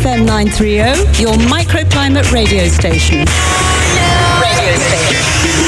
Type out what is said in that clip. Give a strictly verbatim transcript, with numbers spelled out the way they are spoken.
F M nine thirty, your microclimate radio station. Radio station.